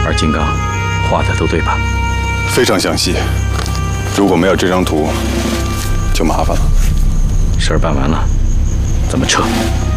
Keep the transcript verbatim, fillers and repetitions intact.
二金刚画的都对吧？ 非常详细。如果没有这张图，就麻烦了。 事儿办完了，咱们撤。